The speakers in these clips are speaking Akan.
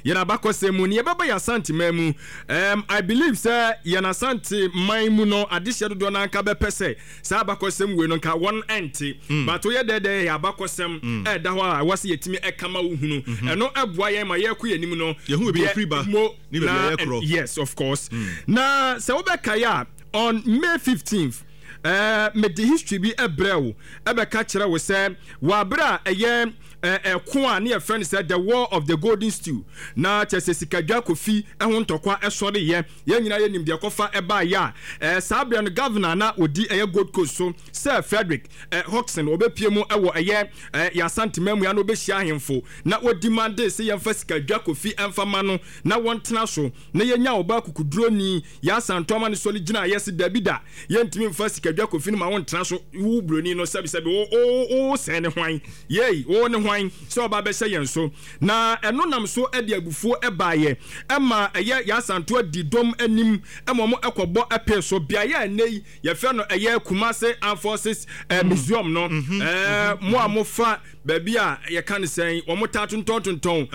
yena bakosemu ne yebaba ya Asante memu I believe say yena Asante maimu no adehye dodo na nka bepese sa bakosemu we no nka one enti but we dede ya bakosem da ho a wase yetimi ekama uhunu eno eboa ye ma ye ku yenim no yehu be free ba ni be ye kro yes of course na se obeka ya on May 15th me the history bi ebrew ebeka kire we say wa bra eye ko a ne friend said the war of the golden stew na chese sikadwa kofi ehun tokwa esore ye nyina ye nim de kofa eba ya sabia no governor na odi eye Gold Coast so Sir Frederick Hodgson obepie mu ewo eye ya Asante memu ya no behia ahemfo na odi mande se ye fa sikadwa kofi emfama no na wontena so na ye nya oba kukuduro ni ya Asantoma ne soli gina yes dabida ye ntimi mfa sikadwa kofi no ma wontena so wu broni no sabi o se ne hwan ye o ne hwan so oba be se yen so na eno nam so edi abufuo ebaye ema eye ya Asanto di dom anim emomo ekobo epe so bia ye anei ye fe no eye Kumase Armed Forces museum no mo amofa baby a ye kan sen omo tatontonton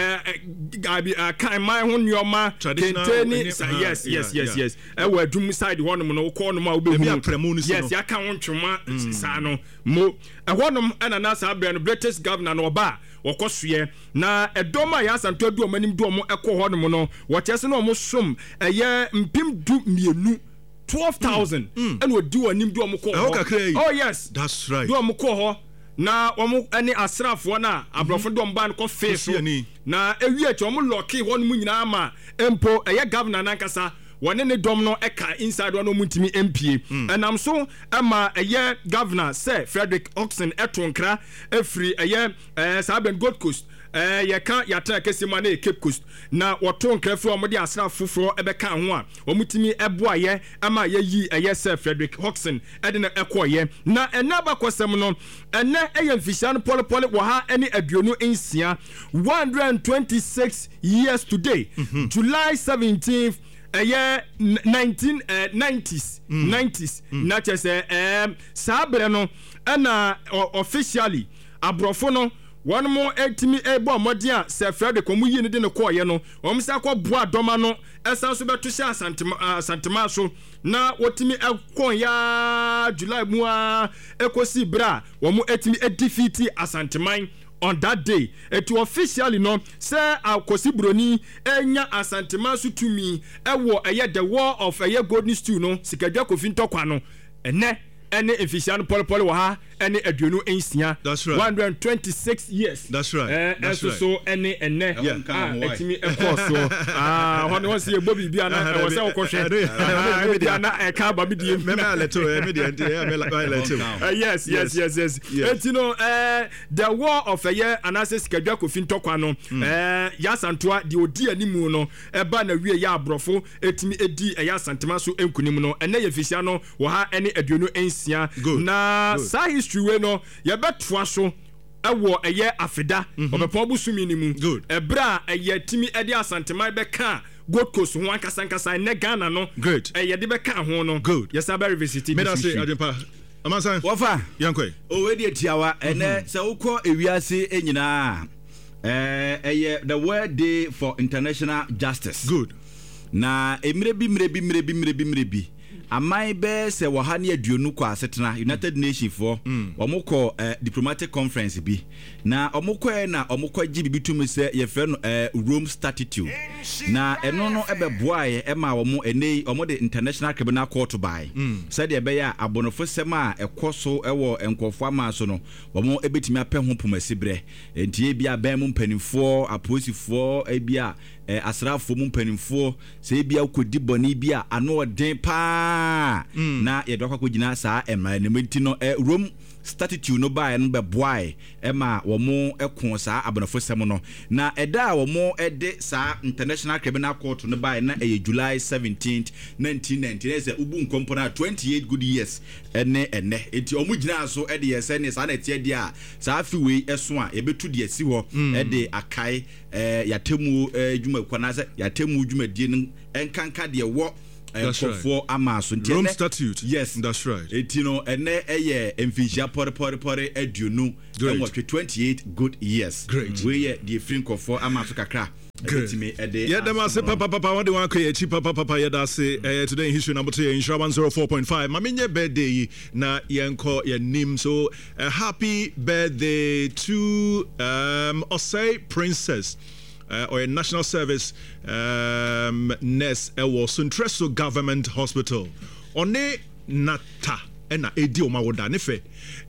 kan mai ho nyoma kenteni yes we adum side honom no ko no ma obehu yes ya kan ho ntwoma sa no mo honom ana na sa abia no British governor no ba wokosoe na edoma ya Asanto adu omanim du omo ekọ honom no wo chese no omo som eye mpim du mienu 12,000 and we do anim do omo ko oh yes that's right do omo ko ho na omo ani asrafo na abrofo do omba no ko face na ewi eche omo lock honom nyina ma empo eye governor nankasa wone ne dom no eka inside one omutimi MPA enam so ema eye governor Sir Frederick Hodgson etonkra efri eye Saben Gold Coast ye kan ya tra kesima na Cape Coast na wotonkra fri omode asrafofo ebeka ho a omutimi eboaye ema ye yi eye Sir Frederick Hodgson edene ekoye na enaba kwasem no ene eye mfisha no polepole wo ha ene aduonu ensia 126 years today July 17th 90s na chese sabre no na officially abrofo no one more etimi ebo modia Sir Frederick omuyi ne de ne koye no omsa kwa boa doma no esan so beto sha Asantema so na wotimi ekon ya July mu a ekosi bra wo mu etimi edefeat Asantema on that day to officially no say akosi broni enya Asantema so tumi ewo eye the war of eye golden stew no sikadwa kofi ntokwa no ene efficient polepole wa ha ene aduonu ensia 126 years that's right so ene etimi ekoso hono won se ebobi bia na wo se wokohwe bia na eka ba medie yes etino the war of eye analysis sikadwa kofi ntokwa no ya Asanto di odi animu no eba na wie ya abrofo etimi edi eye Asantema so enkunim no ene efficient no wa ha ene aduonu ensia na sa history we no ye betwa so ewo eye afida obepon busumi ni mu ebra eye timi ede Asantema beka Gold Coast ho ankasankasa ne Ghana no eye de beka ho no yes very visit me da say adempa amasan wofa yankoi o we de tiawa ene se wukọ ewiase enyina eye the World Day for International Justice na emire amai be se wo ha ne aduonu kwa asetena United Nations for omukọ diplomatic conference bi na omukọ na omukọ gi bibitum se ye fe no Rome Statute na eno no ebeboaye ema wo mo enei omo de International Criminal Court by said e be ya abonofo sema ekoso ewo enkofo ama so no wo mo ebetimi apɛ ho pomasibre entie bia ban mu mpanimfo aposifo ebia asrafo mu mpanimfo se ebia ukodi boni bia ano odin pa na ye dokwa kogina saa ema ne menti no Rome Statute no by no be boy ema wo mo ekon saa abonofo sem no na eda wo mo ede saa International Criminal Court no by na July 17th 1990 say ubu nkompo na 28 good years ene enti omu gina so ede yese ne saa na tie dia saa fiwe eso a ebetu de asi ho ede akai yatemu dwuma kwana se yatemu dwuma die enkanka de wo for Amaso Rome Statute. Yes, that's right. Etino ene eye emfisia pore aduonu 28 good years. Great. We the frink for Amaso kakra. Good. Yeah, them I say papa what do you want to papa yeah that's today in history number 2 Insura 104.5. Maminya birthday na yenko your name so happy birthday to Osei Princess or a national service nurse was Suntreso Government Hospital. One nata ena edi o mawoda ne fe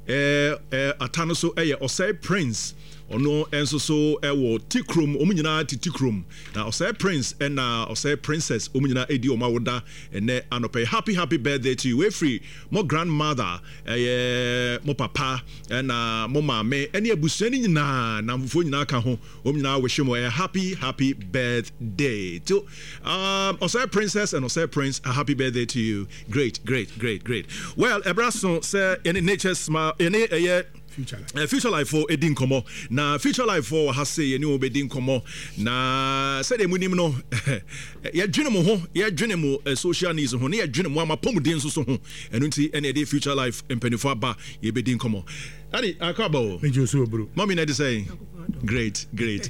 atano so Osei Prince ono enso so ewo tikrom omunyina tikrom na Osei Prince and Osei Princess omunyina edi o mawoda ene anope happy birthday to you we free mo grandmother mo papa and mo mama ene abusuani nyina na mfo nyina ka ho omunyina wish mo happy birthday to Osei Princess and Osei Prince a happy birthday to you. Great. Well ebraso say any nature smile any Future Life for Edin Komo. Na Future Life for has say you know Bedin Komo. Na said the munim no ya dwene ho ya dwene mo social needs ho na ya dwene mo amapomuden so ho eno nti ene dey Future Life empenifo aba ye Bedin Komo. Ani akabo mejo so bro mommy na dey say great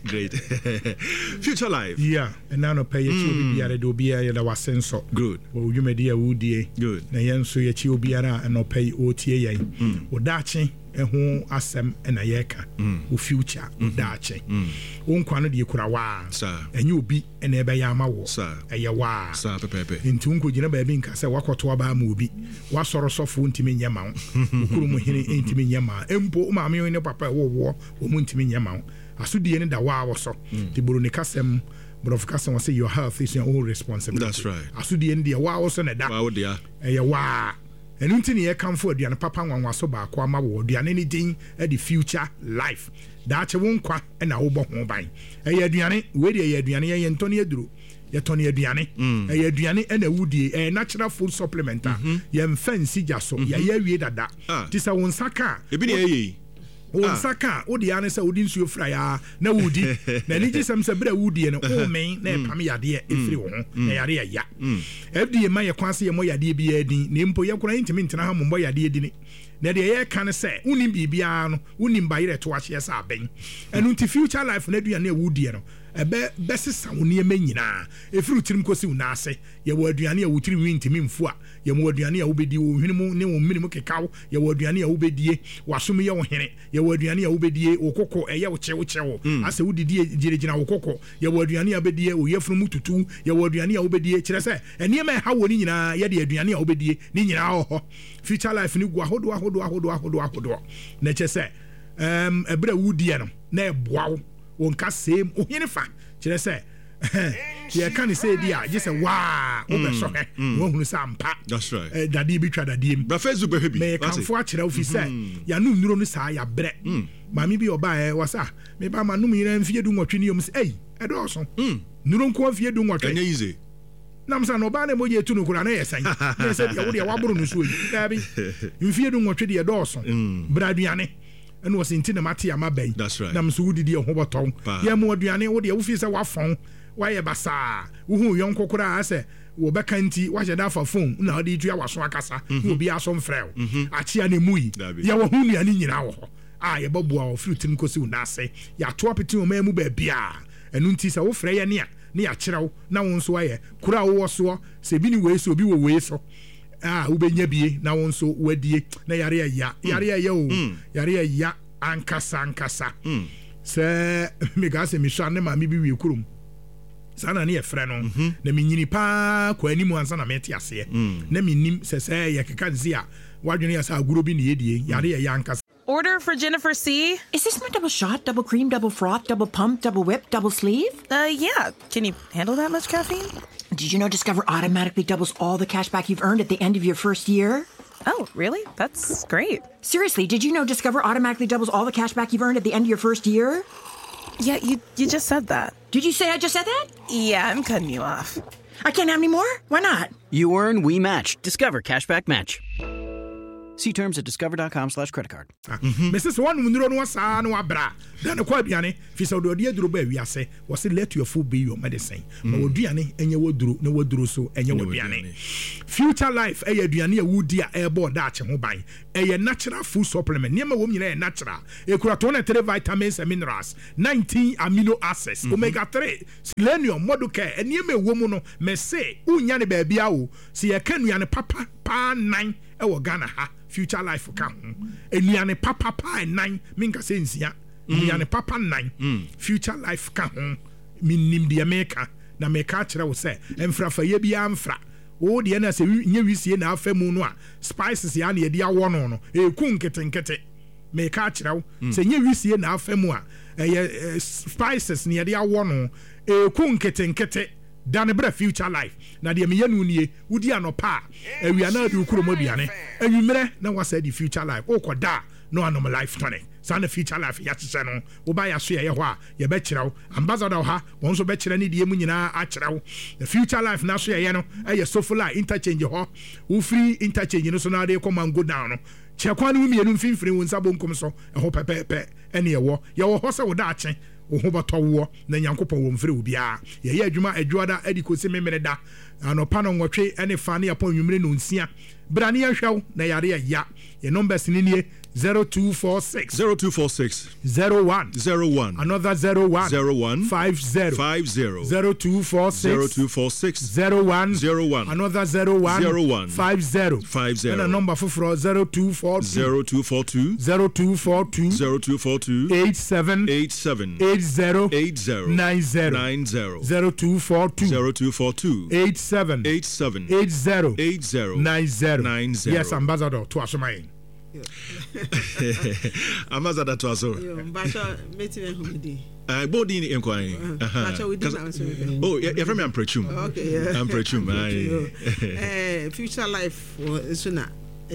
Future Life yeah and now no pay you biara de obiara da wasenso good wo dwumadi a wudie good na yenso ye chi obiara and no pay otie yen wodachi ehu asem na yeka o future dache o nkwa no de kura wa enye obi na ebe ya ma wo eye wa pepe nti unko gina ba bi nka se wakoto ba ma obi wasoro sofo ntimi nyama okuru mu hene ntimi nyama empo ma me ne papa wo mu ntimi nyama asudie ne da wa wo so ti buru ne kasem but of course, I say your health is your own responsibility. That's right. Asudi India, wow, so na da. Wow, dear. Wow. And until you come for the papa one was so back, Kwama would do anything at the Future Life. That's a one qua and a obo mobile. A Yadiani, where the Yadiani and Tony Drew. Tony Adriani, a Yadiani and a woody, a natural food supplementer. Yam fancy jasso, ya that. Tis a one saka. O saka o di anese odi nsuo fraya na wudi na ni gisam se bra wudi no o men na pam yade efiri wo na yade ya fda ma ye kwanse ye mo yade bi adin na mpo ye kora ntimi ntena ha mo yade adin na de ye kan se unim bibia no unim bayire to ahye sa aben enu nti Future Life na aduane wudi no ebe besesa woni e manyina efiri tirim kosi unase ye wo aduane a wotiri wintimi mfu a ye mo aduane a wobedi wo hwenimu ne wo minimu kekaw ye wo aduane a wobedie wasom ye wo hene ye wo aduane a wobedie okoko eye wo chewo ase wodidi girigina okoko ye wo aduane a wobedie o yefunu tutu ye wo aduane a wobedie kire se eniema ha wo ni nyina ye de aduane a wobedie ni nyina ho Future Life ni gwa hodo na che se ebra wudie no na eboawo wonka same ohine fa kire se ye kan say dia je say wa wo be so he wo hunu sa mpa that's right dadi bi twa dadi bra Facebook be hebi me kan fo akire ofi say ya nu nuro no sa ya bre mami bi oba wasa me ba ma num yira mfie du nwotwe ni yom say edo so nuro nko mfie du nwotwe anya easy nam sa no ba na mo je tu no kura na ye san na say dia wo dia waboro no so yi dabi mfie du nwotwe de edo so bra aduane and was in Tinamati Amabay. That's right. Nam so did your hoboton. Yamu Diane, what the officer was phone. Why a bassa? Who young cocora say, Wobakanti, watch it out for phone. Now did you was Wakasa, who be a some frail. Achiani Mui, Yawahuni and in our. I, Bobu, or fruitin cosu nase, ya twapiti me mube bia, and untis o freya near Chirao, now on swaye, Kura was so, Sabini way so be way so. Ubenya bie na wonso wadie na yare ya o yare ya ankasa se megase mi sha ne ma mi bi wi kurum sana ne efre no na mi nyini pa kwa animu ansa na meti ase na mi nim se ye keka nzi a wadwene ya sa aguro bi ne yedie yare ya ankasa. Order for Jennifer C. Is this my double shot, double cream, double froth, double pump, double whip, double sleeve? Yeah. Can you handle that much caffeine? Did you know Discover automatically doubles all the cash back you've earned at the end of your first year? Oh, really? That's great. Seriously, did you know Discover automatically doubles all the cash back you've earned at the end of your first year? Yeah, you just said that. Did you say I just said that? Yeah, I'm cutting you off. I can't have any more? Why not? You earn, we match. Discover Cashback Match. See terms at discover.com/creditcard. Mrs. One Munro no sa no abra. Dan ko aduane fi so do de duro ba wiase. Was let your food be your medicine. Ma woduane enye woduro na woduro so enye woduane. Future Life aduane a wudi a ebo da ache ho ban. Natural food supplement. Niam wo nyina natural. Ekura 23 vitamins and minerals, 19 amino acids, omega 3, selenium, moduke. Niam wo mu no me say unya ne ba bia wo. Se ye kanuane papa pa 9 e wo Ghana ha. Future Life ka ho. Enuane papa pa 9 minka se nsia. Enuane papa 9. Future Life ka ho. Minim de America na me ka kire wo se emfra fa ye bia amfra. O de na se nye wisie na afemu no a spices ya na ye de awo no eku nketenkete me ka kire wo se nye wisie na afemu a spices na ye de awo no eku nketenkete dan bra Future Life na de me yanu nie wudi anopa awia na de ukuro moduane anwumere na wasa di Future Life o koda no anom life tonic sana Future Life ya kyese no wo ba ya so ye ho a ye be kyerɛw ambassador ha won so be kyerɛ ne de mu nyina a kyerɛw the Future Life na so ye no Sofola interchange ho wo free interchange no so na de come and go down no kyekwa no mienu mfimfiri won sabo nkom so ho pepepe ene ye wo ho se wo da akye wo ho batowo na Nyankopɔn wo mfiri wo bia ye adwuma adwoada adikosi memere da anopa no nwotwe ene fa ne yapon nwumire no nsia brane ya hwaw na yare ya ye numbers ni nie 0246 01 another 01 50 0246 01 another 01 50 and a number for 0242 87 80 90 87 80 90 yes ambassador to Asomai. Ambassador to us. Body inquiry. Oh, yeah, from Amprechum. Okay, Amprechum. Future Life is no,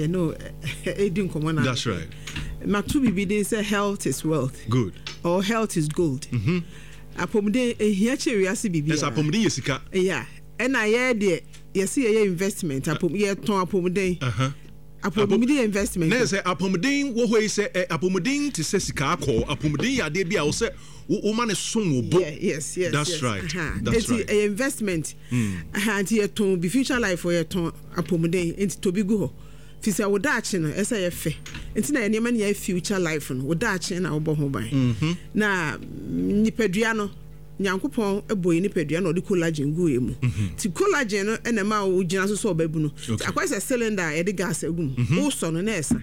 that's right. Matubi Bide say health is wealth. Good. Or health is gold. Apomde ehiache wiase bibia. Yes, apomde yesika. Yeah. And I heard yesi ye investment apomde ton apomde. Apomde investment. Na say apomde wo ho say apomde te say sika akọ apomde ya de bia wo say wo man son wo bo. Yes. That's right. That's right. It's investment. And ye ton be Future Life for ye ton apomde into to be go. Fi say wo da ache no esa ye fe. Enti na enema na ye Future Life no wo da ache na wo bo ho ban. Na nipadua no Nyankopɔn eboyi ni pedua na odi collagen gu emu ti collagen no enema wo gina so obabu no akwese cylinder e de gas agum wo so no na esa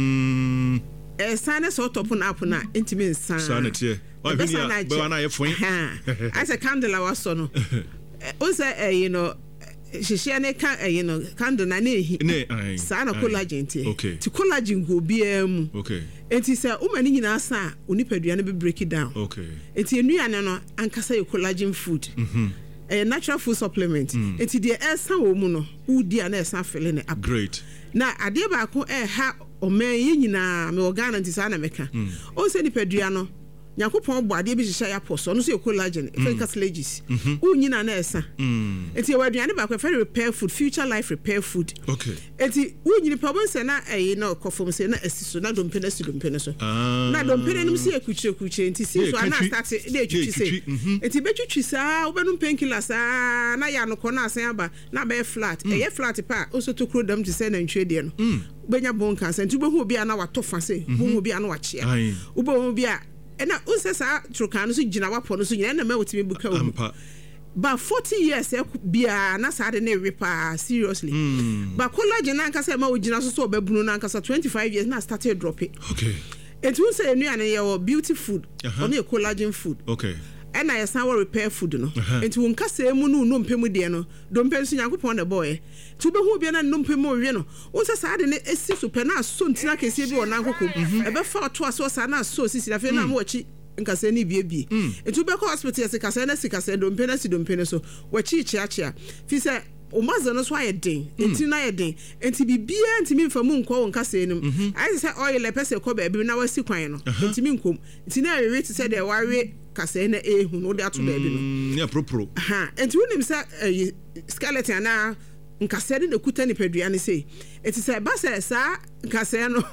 na so top na app na intimi nsan sanete wa hini ya be wana ye fun I say candle wa so no o say shishia ne ka candle na nehi sa na collagen ti ti collagen go bia mu enti say o mani nyina sa onipadua no be break it down enti enuane no ankasa ye collagen food a natural food supplement enti de esa wo mu no udi na esa fele ne up great na ade ba ko ha o men ye nyina me organ enti sa na meka o se nipadua no Nyankopɔn bɔ ade bi hyehyɛ ya poso no so ye collagen for cartilages unyina na esa enti ye waduane ba ko for repair food Future Life repair food enti unyini pa bon se na na kofom se na asiso na dompene so na dompene nim se ekuchire enti si so na start na etwitwi se enti betwitwi sa obenum painkiller sa na ya no ko na asen aba na be flat ye flat pa o so to krodam ti se na ntwe de no benya bon cancer enti behu obi na watofa se behu obi na wachia ubehu obi a ena usesa trokano so gina wapo no so nyina na ma wotimi buka wo ba 40 years bia na sa de na repa seriously ba collagen na nkasa ma wo gina so obabunu na nkasa 25 years na started drop it it will say enu ane your beauty food on your collagen food and I say repair food no enti won kasa emu no mpemu de no do mpem so Nyankopɔn na boy tu be hu bia na no mpemu we no won say sa de ne esi so pe na so ntina kese bi wona nkokom e be fa to aso sa na so sisi da fe na mo wachi nkasa ni bie enti be ko hospital se kasa na sikasa do mpem na si do mpem so wachi chiachia fi say o maza no so ayedin enti na ayedin enti bibia enti mi mfamu nko won kasa enum I say oil pese ko ba bi na wasi kwan no enti mi nkom enti na we to say the ware kasa na ehu no de ato ba bi no ya propro enti wonim say skeleton na nkasɛ de kuta ni pedua ne sei eti sɛ ba sɛ saa nkasɛ no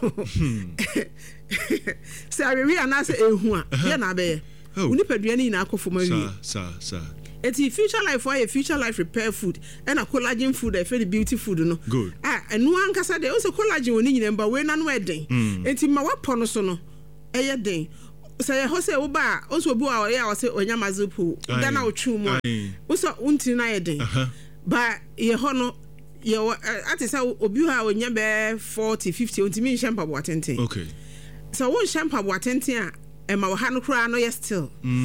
sɛ awewe anaasɛ ehu a yɛ na abɛyɛ uni pedua ne nyinaa akɔfo ma wie sa eti future life for future life repair food ɛna collagen food ɛfɛ de beauty food no good ɛnu ankasa de o sɛ collagen wɔ ne nyinaa mba wei na no ɛden eti ma wapɔ no so no ɛyɛ den sɛ yɛ hɔ sɛ wo ba o sɛ obi a ɔyɛ a ɔsɛ ɔnya mazupu da na otwu mu a wo sɛ unti na yɛ den ba yɛ hɔ no yɛ ate sɛ obi a ɔnya bɛ 40 50 ontimi nhyɛ mpaboa atenten okay sɛ wo nhyɛ mpaboa atenten a ɛma wɔ ha no koraa no yɛ still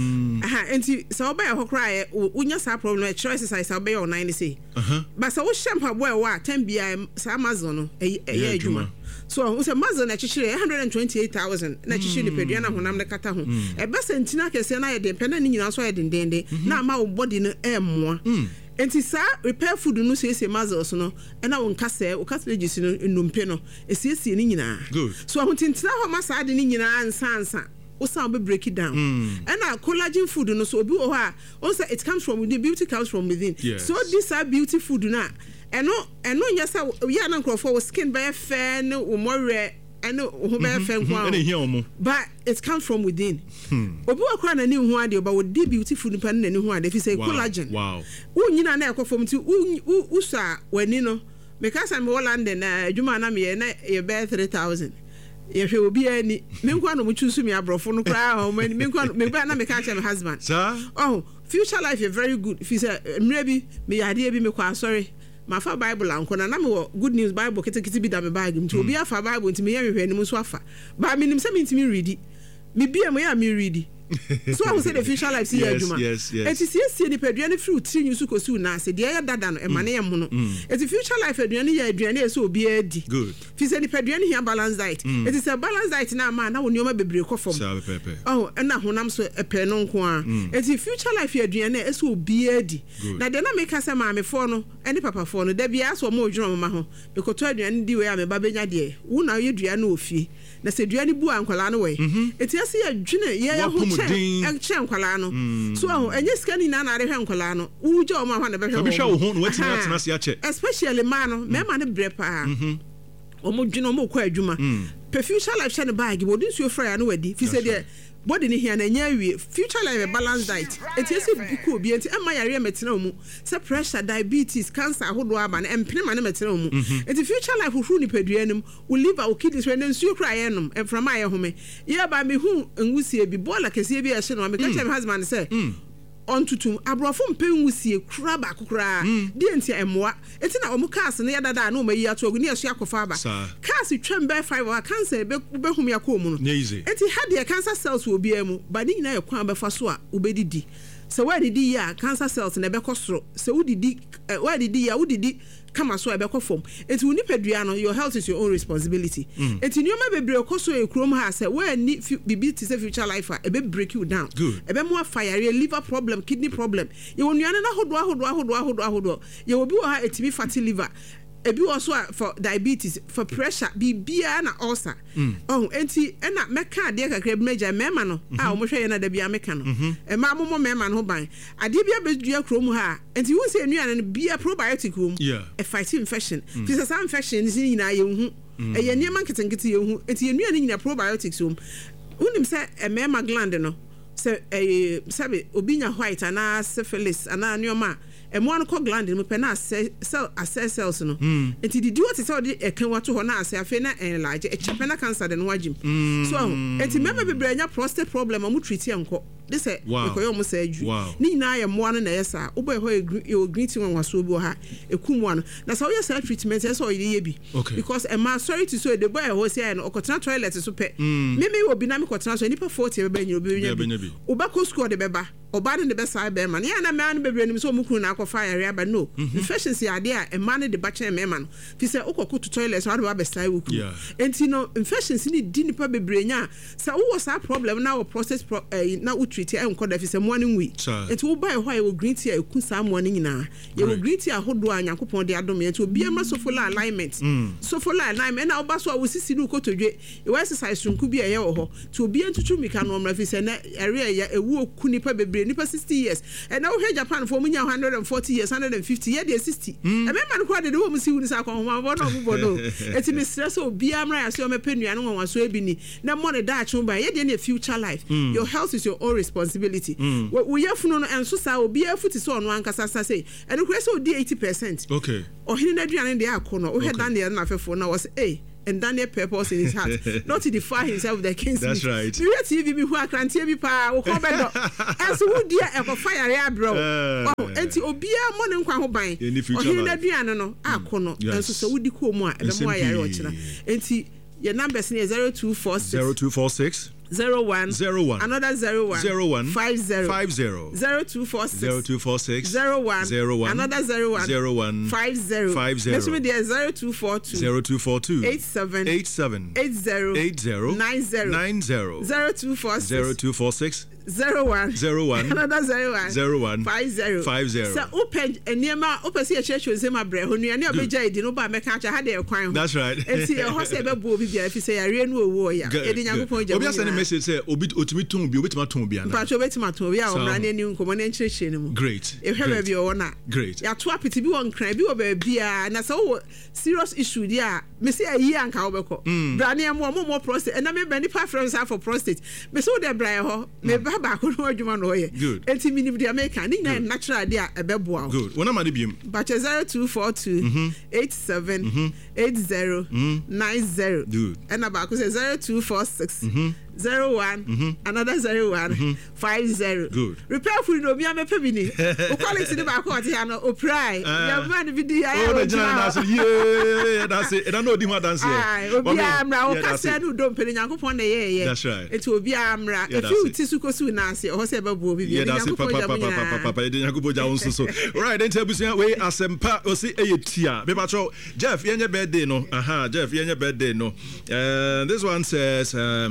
enti sɛ wobɛyɛ hɔ koraa wonya saa problem ɛkyerɛ exercise sɛ wobɛyɛ ɔnan ne sei ba sɛ wohyɛ mpaboa ɛwɔ a tam biaa saa Amazon no ɛyɛ adwuma so wo sɛ Amazon akyekyere 128,000 na akyekyere nipadua na honam no kata ho ɛbɛ sɛ ntina kɛseɛ no ayɛ den pɛ na ne nyinaa so ayɛ dendenden na ama wo body no ɛmmoa enti saa repair food no siesie muscles no ɛna wo nkasɛ wo cartilages no nnompe no esiesie ne nyinaa so ahontintena hɔ ma saa de ne nyinaa nsansa osan be break it down and collagen food no so obi wo ha also it comes from within, beauty comes from within. So these are beauty food na eno nya say ya na nkrofo wo skin be fair no wo more and who be fair kwa but it comes from within obi wo kra na ni hu ade ba wo di beauty food pa na ni hu ade fi say collagen wo nyina na ekofom ti wo sa wani no because I'm London adwuma na me na e be 3,000 yehwe obi ani me nkwa no muchusu me abrofo no kra me nkwa me ba na me ka my husband oh future life is very good if you say mre bi me yade bi me kwa sorry ma fa bible anko na me good news bible ketekete bi da me bag nti obi afa bible nti me ye hwehwe ni mu so afa ba me nim se me ntimi read me bia me ya me read so I say the future life see adwuma it is see the peduane fruit tiri nsu kosu na se de ya dada no e mane ye mo no it is future life aduane ya aduane e so obi adi good fi say the peduane here balance diet it is a balance diet na ma na woni o ma bebre kofom oh na honam so e pe no nko a it is future life aduane e so obi adi na de na make say ma me fo no ene papa fo no da bia so mo odwuro ma ho bekoto aduane di we a me ba benya de wo na ye duane ofie na se duane bu ankwala no we it is ya dwene ye ho ɛkyɛ nkwalaa no so ɛnyɛ sika ni na re hwɛ nkwalaa no wuje o ma hwa na bɛhwɛ wo ho no watina se akyɛ especially ma no mema ne bre pa o mo dwene o mo kɔ adwuma future life share ne bag bo din suo fra ya no wadi fi sɛ de body ni here na nya wie future life a balanced diet etiesi buku obi enti ema yare metena mu say pressure diabetes cancer ahodo aba na empene ma na metena mu enti future life huru ni paduanum we live our kidneys when nsuo kra ye nom enframa ye home ye ba me hu nwusie bi bola kese bi ye hye no me ka my husband say on tutum abrofo mpe nwusie kura ba kokora de enti emoa enti na omu cars ne yadada na o mayi ato ogu ne yeso akofa ba cars twem be 5 or cancer be hum yakomu no enti had cancer cells will be emu ba ni nyina yakwan be fa so a obedidi se wa didi ya cancer cells na be kosoro se udidi wa didi ya udidi kama so ebe kofom enti woni padua no your health is your own responsibility enti nyoma bebre koso ekrom ha se we ni bibi ti se future life ebe break you down ebe mo fire liver problem kidney problem ye wonuane na hodo ye obi wo ha etimi fatty liver ebi also for diabetes for pressure bibia na ulcer oh enti na meka ade kakra bi meja mema no a o mo hwe na da bia meka no e ma mo mema no ban ade bia bedua krom ha enti won se enuane no bia probiotic room a fight infection this is infection ni nyina ye hu e ye niam nketenkete ye hu enti enuane nyina probiotics room unim se e mema gland no se sabe obinya white ana syphilis ana nioma emo an ko gland mu pe na cell cells no enti didi what is all the ekan wato ho na ase afi na enlarge e chepe na cancer de no wagim so enti mema bebranya prostate problem amu treat enko de se ekoyo mo sa adu ni nyina ye mo no na yesa wo boy ho e green tea waso bi ha ekumu ano na so ye sa treatment e so ye bi because e ma sorry to so the boy ho say no okotena toilet so pe meme obi na me kotena so nipa 40 be banyi obi oba ko school de beba oba ne be sa be ma na me an bebre nim so mukuru na akọ fire aba no infections ya de a ma ne de ba chen me ma no fi se okoko to toilet so ado ba sai wuku enti no infections ni di nipa bebre nya sa wo sa problem na wo process na treat e nko da fi se morning way enti wo buy ho e green tea e ku sa morning nyina ye green tea ahodo a Nyankopon de adom enti obi e ma sofola alignment sofola alignment na oba so a wo sisi du kotodwe e wa exercise sunku bi e ye wo ho to obi entutu mika no mra fi se na area ya ewu oku nipa bebre nipa 60 years and now here Japan for munya 140 years 150 year dey 60 e me man ko de wo mu si wu sa ko ho bo no bo no enti me stress obi amra ya so me penua no won so ebi ni na money da achun ba ye dey na future life your health is your own responsibility we yefunu no enso sa obi afuti so no ankasa sa say and ko so di 80%. Okay. Oh hini na duane dey akono o he Daniel na fefo na was and Daniel purpose in his heart not to defy himself with the king's that's right. You TV bi hu akrantie bi pa wo ko bedo enso wo dia e ko fire ya bro enti obia mo ne nkwa ho ban o hini na duane no akono enso so wo di ko mu a e be mo ayare o kira enti your numbers is 0246 01 another 01 50 0246 01 another 01 50 let's me there 0242 87 80 90 0246 01 another 01 50 so open eniema open see church we say my bre ho nuane obeja edi no ba meka cha ha de kwan ho that's right enti ho se be bo obi bia fi say yare no owo ya edi Nyankopon ja obi send message say obi otimi ton bi obi ton bi ana pa cho betima ton bi a o mra ne ni nkomo ne nchirechire ne mu great e hwe bi o na great ya to apiti bi won kran bi o ba bia na so serious issue dia me say ayi anka wo beko bra ne mo prostate na me bani pa friends for prostate me so de bra ho me ba ko no adwuma no ye enti minim dia make ni na natural dia ebeboa good wona ma de biem but 0242 87 80 90 good and about 0246 01 another 01 50 good repair food no me amepe bi ni o quality ni ba ko ati ya no o pry ya man bi di ya o jina na so yeah that's it and no di ho dance here obi amra o kase no do mpeni Nyankopon na ye that's right eti obi amra if you tisuko su na ase o se be bo obi bi Nyankopon ja won so right then tebusia we asempa o si eyetia be patro Jeff yenye birthday no Jeff yenye birthday no this one says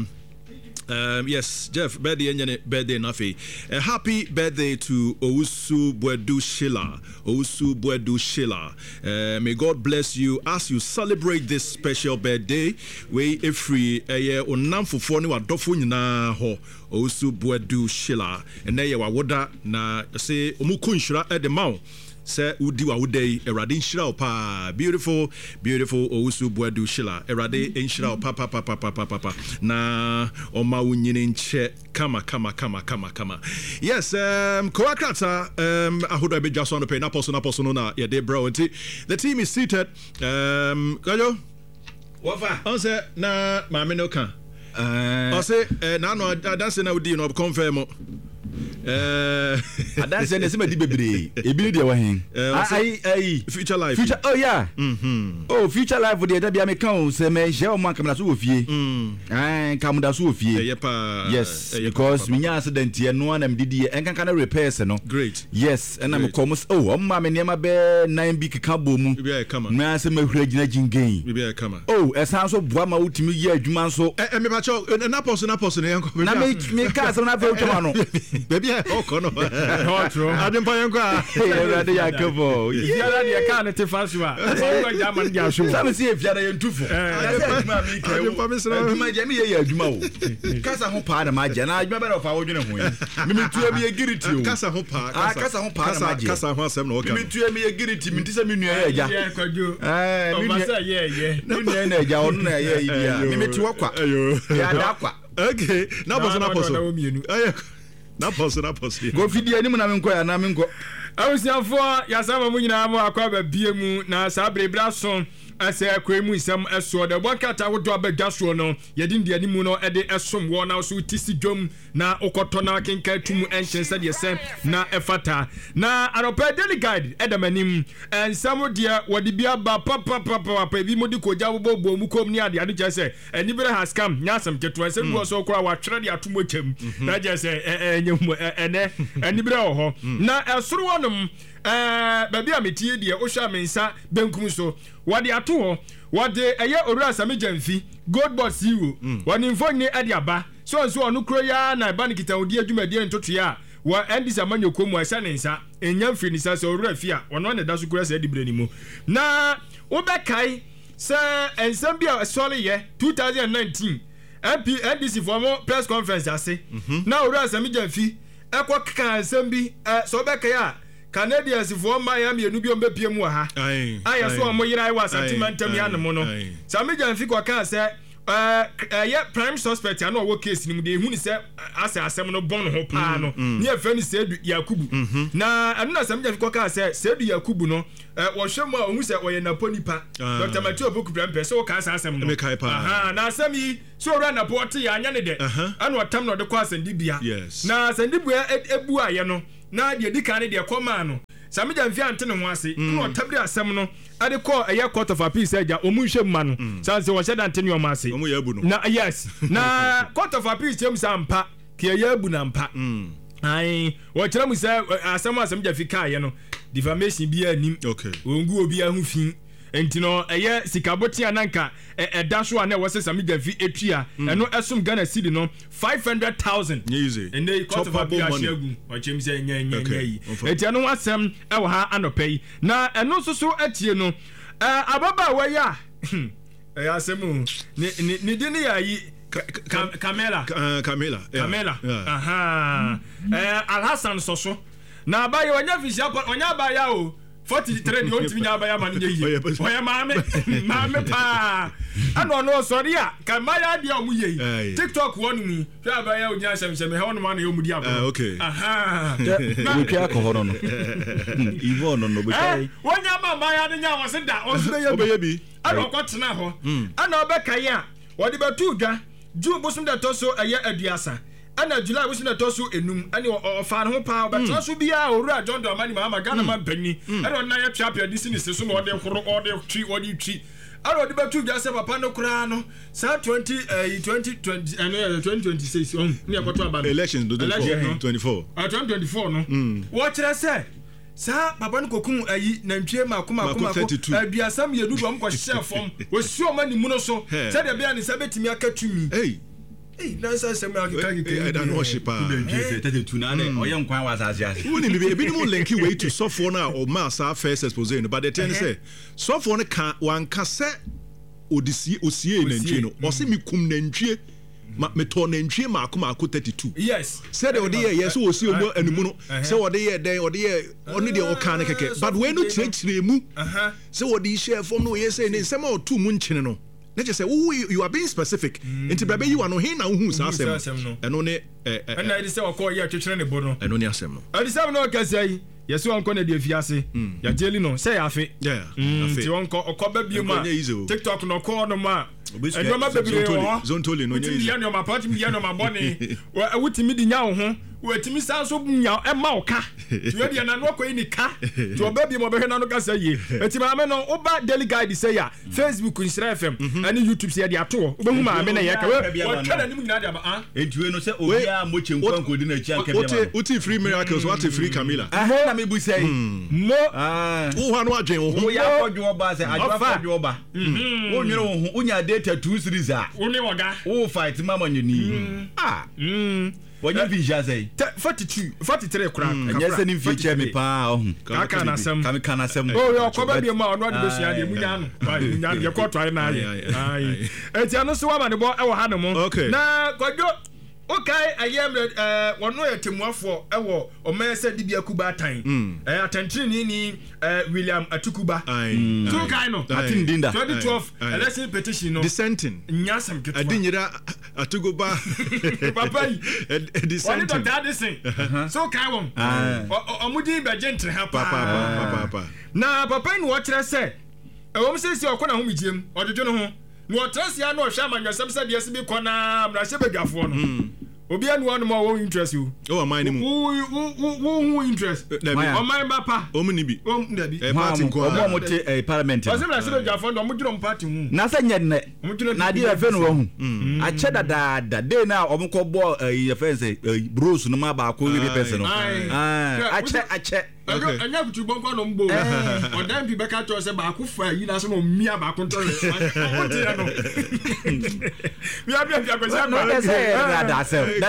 yes, Jeff, birthday nafi. Happy birthday to Owusu Bwedu Sheila. Owusu Bwedu Sheila. May God bless you as you celebrate this special birthday. We free onam fufo ni wadofo nyina ho. Owusu Bwedu Sheila. Ene ye wawoda na say omuku nshira e de mawo. Say udi wa udei erade nshira pa beautiful Owusu Bwedu Sheila erade nshira pa na oma wunyine nche kama yes koakrata ahodo be jaso no pe na poso no na ye de bro nti the team is seated kajo wafa on say na ma me no kan o say na no dance na udi no confirm adanse ne sema di bebre ebi de wa hen ai future life oh yeah oh future life de da bia me kan se me je o man kamera so ofie kamuda so ofie yes because me nya accident ye no na me didi en kan repairs no great yes and am come oh ma me nema be 9 bi keka bomu me se me hura gina jingain bibia kama oh esan so boa ma utimi ye adwuma so me ba cho na poso ne yanko na me ka se na fe utwa no baby okono adempa yanko rade yakabo yara de ka na te faswa so gba man dia so sam se efiada ye ntufo adempa mi ka adempa mi sra aduma je mi ye aduma o kasa ho pa na ma je na aduma be na fa wodwene ho ye mi tu mi ye giriti o kasa ho pa na ma je kasa ho asem na o ka mi tu mi ye giriti mi tise mi nua ye ja ye kwajo mi nua ye mi nua na ja onu na ye bia mi tu akwa ya da akwa okay na poso na poso go fidi ani mu na me nko ya na me nko awusiafo yasama mu nyina mu akwa ba bie mu na sabrebra so ase akwemu nsam eso de bokata wodo abadwa so no yedin de ani mu no ede esom wo na so tisi dwom na okoto na kenka tumu enchense de se na efata na aropa daily guide edamanim ensam de wodi bia ba papa bi modi koja bobo mu kom ni ade ade jese anibere has come nyasam keto ensam wo so kora wa twere de atomo chem na jese enyem ene anibere ho na esoro wonom baby ametie de o hwa mensa benkum so wade ato ho wade eye owura same jamfi gold boss yiwo wani mfoni ade aba so ɔno kuro ya na ba ne kitawodi adwumadie ntoto ya wa ndis amanyo komu asa ne nsa enya mfiri ne sa so owura fi a ɔno ne da so kura sa dibre ni mu na wobɛkai sɛ ensam bi a sɔle yɛ 2019 MP NDC former press conference ase na owura asami jamfi ekɔ kan ensam bi so wobɛkai a Canadians for Miami enu bi ombe pie mu ha aya so omo yira wa sentimental ya no no sami jamfi kwa kan sɛ prime suspect ya no wo case ni mu de hu ni sɛ asɛm no bon ho pa no ne afa ni Sedu Yakubu na anu na sami jamfi kwa kan sɛ Sedu Yakubu no wo hwɛ mu a hu sɛ oyɛ naponipa Dr. Matthew Oboku Prempeh so ka asɛm no na asɛm yi so ra na port ya anya ne de anu otam no de kwa asendibia na asendibia ebu aye no na de dika ne de kɔma no sami jamfi ante ne ho ase no tabri asɛm no ade kɔ ɛyɛ court of appeal sɛ ja omu hwɛ ma no sanse wo hyɛ dante ne ɔma ase omu yɛ abu no na yes na court of appeal kyem sa mpa ke yɛ abu na mpa ai wo kyerɛ mu sɛ asɛm jamfi ka ye no defamation bi anim ongu obi ahu fi enti no ɛyɛ sikabotia nanka ɛda so a na wɔsɛ sami jamfi etua ɛno ɛsom Ghana cedi no 500,000 easy and they cost of agu ɔkyem sɛ nya yi enti ɛno asɛm ɛwɔ ha anɔpɛ yi na ɛno nso so atie no ababa wɔyɛ a ɛyɛ asɛm ne din yɛ yi Camela aha Alhassan soso na abayɛ ɔnya fisia ɔnya abaya o 43 de ontimi nya abaya man ye yi oya maame pa ano no sorry a kamaya dia omu ye TikTok wonu mi hwe abaya onya semsem he wonu ma na yomu dia ba aha we pia ko hono no Ivo no be kai wonya mama de nya wose da onso ye bi ano ko tena ho ana obekaye a wode betu dwa ju bosum da toso eye aduasa ana July we na toso enum ani ofan ho pa obetena so bia owura John Dramani Mahama Ghana man pani ana na ya twapia disi ni seso na ode horo ode twi ana ode betu dwa se papa no kura no sa 2026 ne akoto aba elections 2024 no wo kire se sa papa no kokum ayi na ntwe makoma aduasam ye dudu am ko hye fom wo si o mani mu no so se de bia ni se betimi akatumi dansa sɛm akeka I don't know she pa tuna ne ɔyɛ nkwan wa asase ase woni bi ebi no link way to sofo na o ma sa first expose no but the thing say sofo no kan wanka sɛ osie na ntwe no o se mi kum na ntwe me to na ntwe makoma 32 yes sɛ de ode yɛ so osie omu anumu no sɛ ode yɛ den ode yɛ ɔne de o kan ne keke but we no kyerɛkyerɛ mu sɛ ode share form no yɛ sɛ ne nsɛm a otu mu nkyene no let's just say you are being specific into baby you are no hin na hu sa asem eno ne and I say okọ ye twetwere ne bo no eno ne asem no adi sam no ka say yeso onko na de afiase ya jeli no say afi afi ti onko okoba bi ma TikTok no ko no ma eno ma bebre ho zontoli no nye ya no ma party mi ya no ma bone wutimi di nya wo ho wetimi san so nya e ma oka ti we dia na no ko ni ka ti oba bi mo be hwe na no ka say ye eti ma me no oba daily guide say ya Facebook Insira FM ani YouTube say dia to oba hu ma me na ye ka we twa na nim nyina dia ba enti we no say obi a mo chenkwan ko di na chi anka bia ma uti free miracles what free Camila na me bu say mo wo ha no adwen wo ya kodwo ba say adwa kodwo ba wo nwere wo hu unya data 2 series a wo ne woga wo fight mama nyoni Wanya vija say 43 kura nyese ni feature me pa kaka na sem kana sem yo koba bi ma ono de besua de munya no munya ye ko try na ai eti anu so wa ma de bo e wo ha no mo na kodwo okay ayem wono yetemuafo e wo omese dibia kuba atan atentrini ni William Atukuba so kai no atindinda 2012 election petition no dissenting nyasam ketwa adinyira Atukuba papa dissenting wani dr Addison so kai won omudi be gentle ha papa na papa ni wo kire se wom se si okona ho migiem ododwo no ho no trasia no hwa amanyasam se de bi kona mrahye begafo no obi anu anu mo wo interest you amani mu wo interest amani papa omni bi dabi party ko mo te parliament o se mrahye begafo no mo dwuro party hu na se nye ne na de efe no hu a che dada de na omko bo ye fe say bros no ma ba ko we person no a che anya kutu bonko no mbo odan bi beka to se ba ko fa yi na so no mia ba ko to re mi abia ko se no say da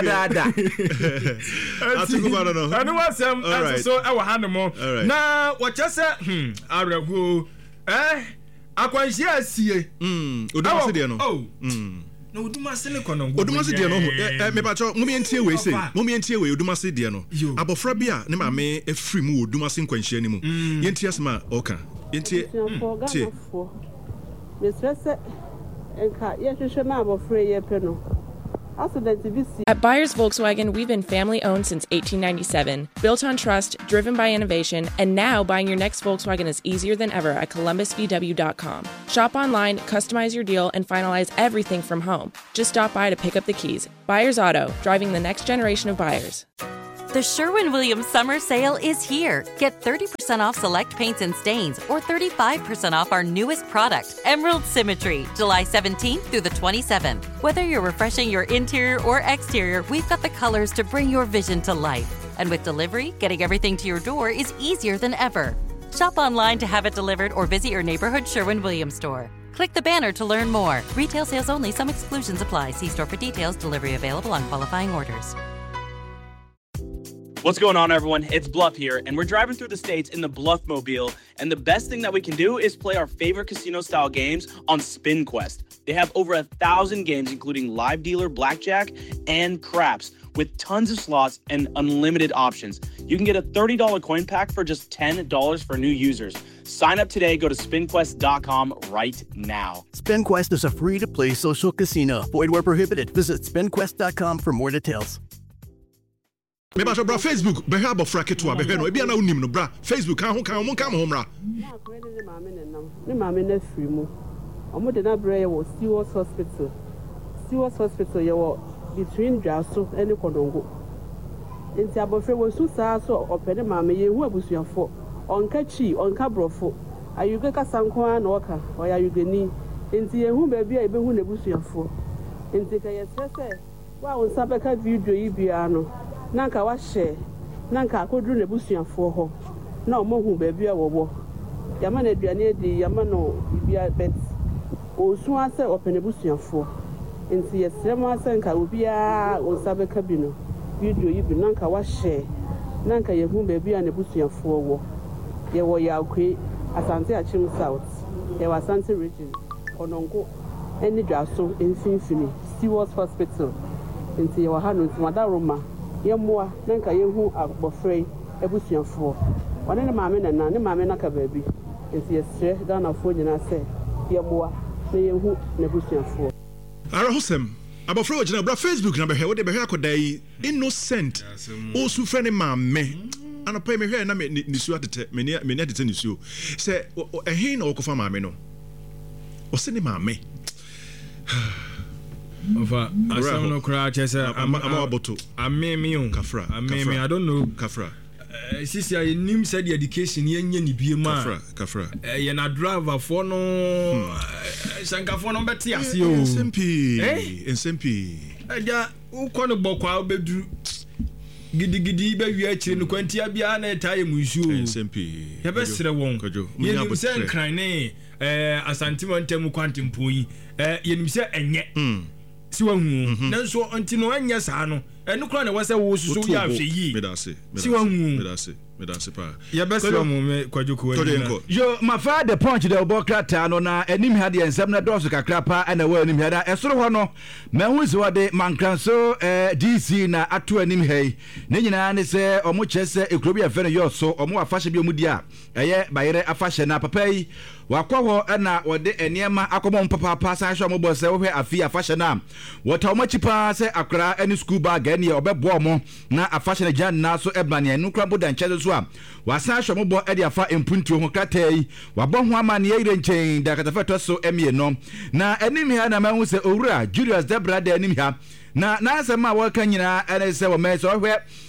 Atukuba no anu wasem so e wa hanemo na wo chese aragu akwanhyi asie odumase de no na odumase ne kono ngo odumase de no me pa cho momientie we say momientie we odumase de no abofra bia ne ma me afiri mu odumase nkwanhyi ani mu yentie asma oka yentie tie me stress enka ye hwehwe na abofra ye pe no. At Byers Volkswagen, we've been family-owned since 1897, built on trust, driven by innovation, and now buying your next Volkswagen is easier than ever at ColumbusVW.com. Shop online, customize your deal, and finalize everything from home. Just stop by to pick up the keys. Byers Auto, driving the next generation of buyers. The Sherwin-Williams Summer Sale is here. Get 30% off select paints and stains or 35% off our newest product, Emerald Symmetry, July 17th through the 27th. Whether you're refreshing your interior or exterior, we've got the colors to bring your vision to life. And with delivery, getting everything to your door is easier than ever. Shop online to have it delivered or visit your neighborhood Sherwin-Williams store. Click the banner to learn more. Retail sales only. Some exclusions apply. See store for details. Delivery available on qualifying orders. What's going on, everyone? It's Bluff here, and we're driving through the States in the Bluffmobile, and the best thing that we can do is play our favorite casino-style games on SpinQuest. They have over 1,000 games, including live dealer, blackjack, and craps, with tons of slots and unlimited options. You can get a $30 coin pack for just $10 for new users. Sign up today. Go to spinquest.com right now. SpinQuest is a free-to-play social casino. Void where prohibited. Visit spinquest.com for more details. Me ba bra Facebook be ha abofra keto be no e bia na unim no bra Facebook kan ho mra ne mame na free mu omo de na bra ye wo Stewart Hospital ye wo between Dwaso and Kodongo enti abofra wo su saa so opede mame ye hu abusuafo onka chi onka brofo ayuge kasanko a na oka oya yugeni enti ye hu ba bia e be hu na abusuafo enti ka ye sese wa won sabeka video yi bia no nanka wa share nanka akodru na busuafo ho na omohu ba bia wo yama na aduane di yama no bia bet osu ase opene busuafo enti yesrema ase nka obia osabeka bi no video yi bi nanka wa share nanka yehu ba bia na busuafo wo ye wo ya akwe Asante Achim South ye wa Asante region Onongo eni Dwaso Mfimfini Stewart Hospital enti ye wa hanu nti madaroma yemwa nanka yehu abofrey ebusuafo one ne maame na ne maame na ka baabi enti yesre Ghana fo nyina se yemwa ne yehu ne busuafo ara hosem abofrey ogina bra Facebook na be he wo de be he akodai innocent o su frɛ ne maame anopa me hwɛ na me nisu atete me ne atete nisu se ehin na okofa maame no o se ne maame Ofa asam no kra chese amaboto amemi kafra I don't know kafra sisi a nim said the education yenye ni bie ma kafra ye na driver for no sanka for no beti ase o SMP ja ukọ no bokwa obedu gidi be wi akire no kwantia bia na etaye munsuo SMP ye be sere won ye nim se nkran ne Asante montem kwantempo yi ye nim se enye si wa hu nanso anti no anya saa no enu kra na wase wo susu ya hwe yi si wa hu medase pa ya best mo me kwajuko yo mafa the punch the obokrata no na enim ha de ensem na doso kakra pa na wa enim ha da esoro ho no mahu si wode mankranso DC na ato enim hei ne nyina ne se omo chese ekrobi afa no yo so omo afahye bi omudi a eye bayere afahye na papa yi wakwa ho na wode eniema akomo papa sa hwe omo bo se wo hwe afi afahye na wota omo chipa se akra eni school bag eni obebo omo na afahye na jan na so ebane enu kra bodan chese so a wasa hwe omo bo edi afa empuntuo ho kratai wabo ho ama ne yire nchen da katafeto so emie no na enim ha na mahu se owura Julius Debra da enim ha na asema waka nyina ene se wo me so hwe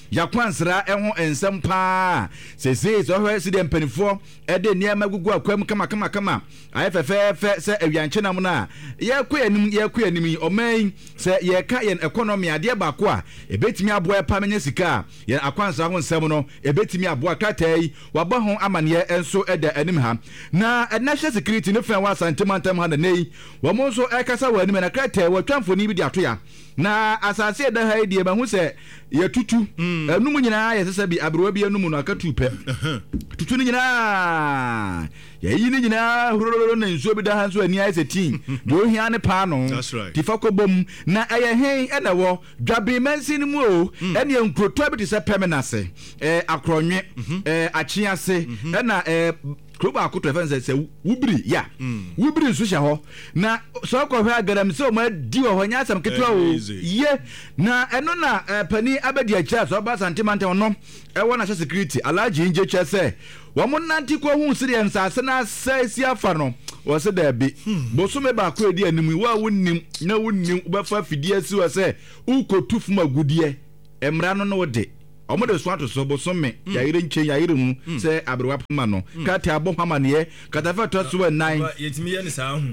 yakwansra ɛho ensɛm paa sese so hwe si de mpanifo ɛde niam agugu akwam kama ayɛ fɛfɛɛfɛ sɛ awianche nam na yɛkɔ anim ɔman sɛ yɛka yɛn economy adeɛ baako a ebetimi aboa pa menye sika yɛn akwansra ho nsɛm no ebetimi aboa kratai waba ho amaneɛ enso ɛda anim ha na national security ne fɛn wa santimantam ha na nei wɔn nso ɛkasa wɔ anim na kratai wɔtwamfo ni bi de ato ya na asase ɛda ha die ma hu sɛ yɛtutu ɛnum nyinaa yɛsɛ bi abrewa bi anum no akatu pɛ tutu ne nyinaa yɛyi ne nyinaa hororo na nsuo bi da ha nso ani ayɛ sɛ tin de ohia ne paa no tifa kɔbom na ɛyɛ hen ɛna wɔ dwabe mansi no mu o ɛne nkurotoa bi te sɛ pɛmenase akronwe akyease ɛna kroba akoto efen sɛ wubiri ya wubiri nso hya hɔ na so kɔhwɛ agaram sɛ o ma di wɔ hɔ nya asɛm ketewa o ye na ɛno na pani abadi akyira so ba santimante no ɛwɔ na security alaji nje kyɛ sɛ wɔn nanti kɔ hu sire nsase na sɛsi afa no wɔse da bi bosome ba kɔ edi anim wa wonnim na wonnim wobɛfa fidie si wɔ sɛ ukotu fuma gudie emra no no de omo de so ato so bosome yayire nche yayire mu se abrewa pama no kata abo pama ne kata fa to so nan yetimi ye ne sa hu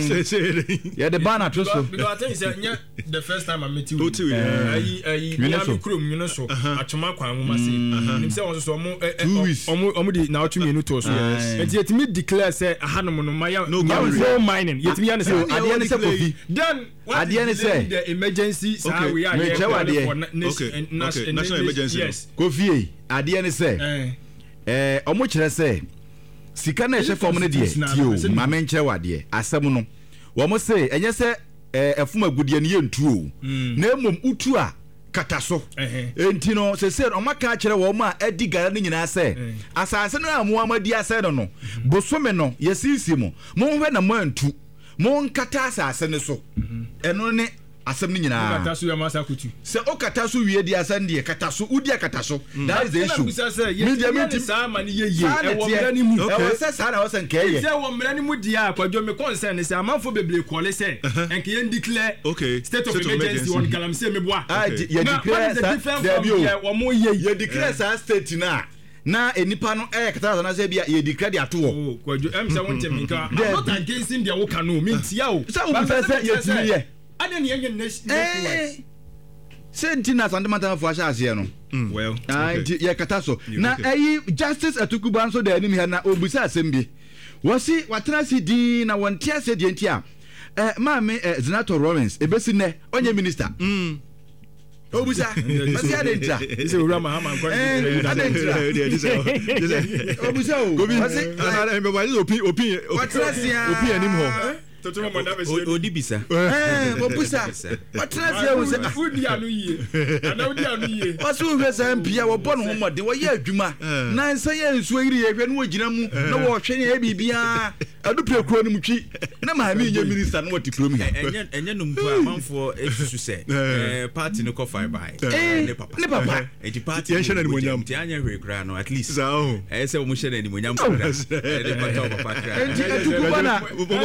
ye de bana to so because I think say the first time I met you ayi mi krom you know so atuma kwan mu mase nim say won so omo di na otumi enu to so yetimi declare say ahanom no maya no mining yetimi ye ne sa ade ne se kofi then ade ne se the emergency say we are here for national emergency. Yes. Kofi ade ne se omo kyerɛ sɛ sika na ɛhyɛ fam no deɛ tio ma menkyerɛ wade asɛm no wo mo se ɛnyɛ sɛ ɛfuma gudie ne yɛntuo na emom utu a kata so enti no sɛ ɔmaka kyerɛ wo ma adi gara ne nyinaa sɛ asase no amu amadi asɛ no bosome no yɛsisi mo hwɛ na mo antu mo nkata asase ne so ɛno ne asem ni nyina kata so yamasa kutu se o kata so wie di asan die kata so udi kata so that is the issue media sa ma ni ye e wo mra ni mu e wo se sa na wo se nke ye se wo mra ni mu dia akwadwo me concern se amanfo bebre kole se enke ye declare state of emergency on galamse me boa ye declare sa wo mo ye declare sa state na enipa no kata na se bia ye declare de ato wo kwadwo em se won temika not against the wo kanu me ntia o sa wo se ye timi ye ade ne yenye nation sentina santimanta fo asha ase no well ye kata so na justice atukuba nso da anim ha na obusa asem bi wasi watena sidi na wonte ase de ntia maame Senator Lawrence ebesi ne onye minister obusa masi ade ntia ise ura mahama nkwa ade ntia obusa o wasi ana mbeba ni opinion watena sia opinion nim ho totoma manda be se odibisa obusa watena sia wo se udi anu yie ana udi anu yie wasu hwe sa mpia wo bɔ no homode wo ye adwuma na nsa ye nsuo yiri ye hwe no wogina mu na wo hwe ne bibia adupre kro no mtwi na ma mi nye minister no wati kro mu enye no mpo amanfo esusu se party no ko five by ne papa eti party ye hwe na monyam ti anya hwe kra no at least sao se wo mo hwe na monyam kra ne pata papa kra enti atukuba na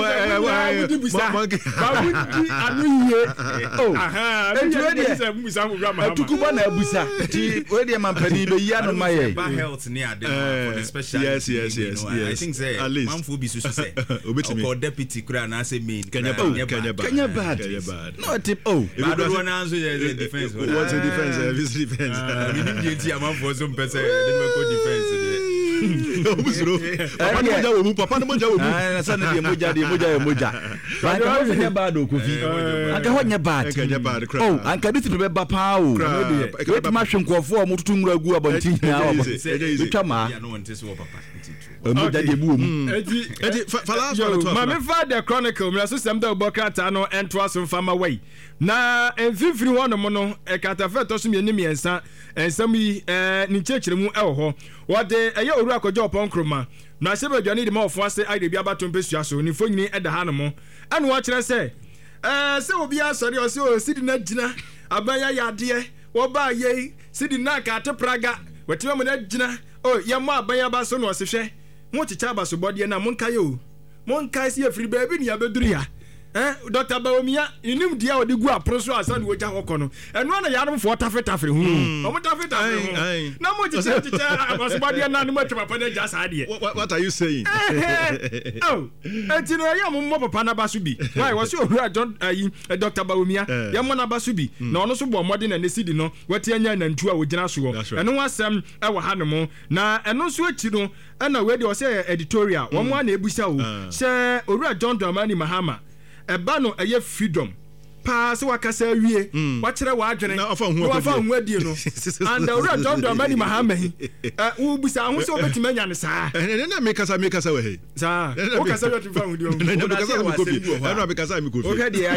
atukuba na abusa ti we de mampani be ya no maye health ni ade for the special yes I think say manfo bi susu say or deputy kura na say main Kenya bad no tip bado na anso the defense what's the defense we need the manfo so mpese they go defense obusuro papa no moja wo mu na sana de moja anka ho nya bad okofi anka ho nya bad anka this be ba pa o we ma hwenkofo o mututu ngura gu abonti na abo twama ya no wonte so papa moja de bu mu edi falasa ma me fa the chronicle me so sem da obokata no ento aso fama way na enfifiri hono mo no ekatafe to so me nim yensa ensam yi ni chechire mu ho wode eye oru akojo opon na sebe dwane de ma ofo ase ide bia bato mpesua so ni fonyini eda ha no mo anu wa kire se se obi asori o se o sidi na gina abaya yade wo ba ye sidi na ka te praga wetima mo na gina o ye mo abaya ba so no se hwe mo chicha ba so bode na mo nka ye o mo nka si afiri ba bi ni abeduru ya Dr. Baomia inim dia odi gu apro so asa no oja hokọ no eno na yanom fo tafetafre hu omo tafetafre hu na mo chiche abasubade na no matwa papa na ja sa de. What are you saying? Oh, etino ya mo papa na basu bi why was you John Dr. Baomia ya mo na basu bi na ono so bo modern na nesidi no wati anya na ntu a wogina so eno wasem e wa ha no mo na eno so achi no na we de o say editorial wo mo na ebusa wo se Owura John Dramani Mahama eba no eye freedom pa se wakasa wie wakere wa adwene wa fa hu adie no and Owura John Dramani Mahama wo busa hu se obetima nya ne saa na mekasa we he saa wo kasa we tifa hu dio na mekasa mi kofi na mekasa mi kofi o he de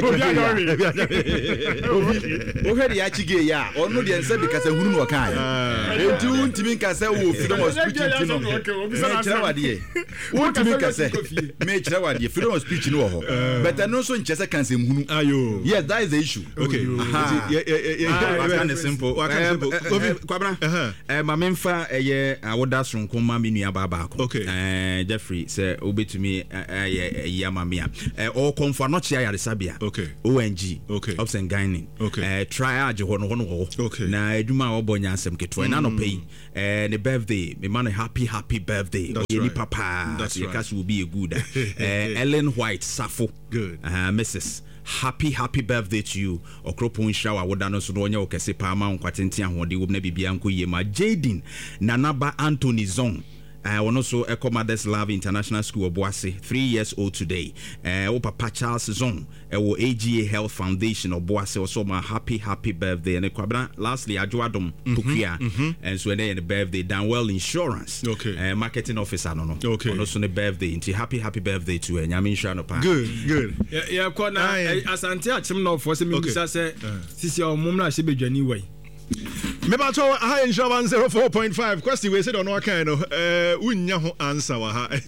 ya chige ya onu de nse bi kasa hunu no kan enti untimi kasa wo freedom of speech no me kira wade untimi kasa me kira wade freedom of speech no ho but no so nchese kan sem hunu ayo yes, that is the issue. Okay. Simple. Kwabra. My memfa awoda sonko ma me nua baba ko. Okay. Jeffrey say obetumi ya mamia. O konfa no chia yare sabia. Okay. ONG. Okay. Ops and Gaining. Okay. Triage hono ho. Okay. Na eduma obonya nsem keto na no pay. The birthday, me man happy birthday. Any papa. That's right. Will be a good. Ellen White Safo. Good. Mrs. Happy birthday to you. Okropon shower wodano so no nya okese pa ma nkwatenti ahode wo na bibia nko yema. Jaden Nanaba Anthony Zong. One also Eco Mothers Love International School of Boise, 3 years old today. Papa Charles Zong, AGA Health Foundation of Boise, also my happy birthday. And lastly, Ajuadom Pukia, and so the birthday, Danwell Insurance, marketing officer, no, okay, and also the birthday, into happy birthday to Yamin Shanopa. Good. Yeah, Asante Achimno for some say, Sisi or Mumna should be anyway. Mebato high insurance 104.5 question we said on what kind of unya ho answer wa ha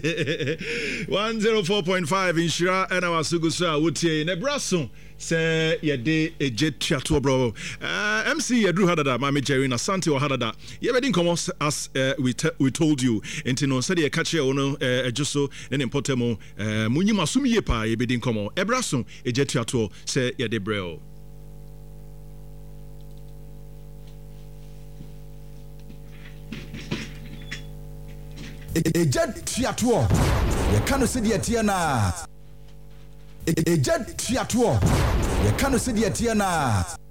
104.5 insura and our sugusa wutie ne braso say ye de ejet to bro MC Edru Hadada Mama Jerry na Santi or Hadada ye be din come as we told you entino said ye catch ono ejuso ne impotemo munyi masumi ye pa ye be din come e braso ejet to say ye de breo. Ejad triatuo ye kanu se de tie na ejad triatuo ye kanu se de tie na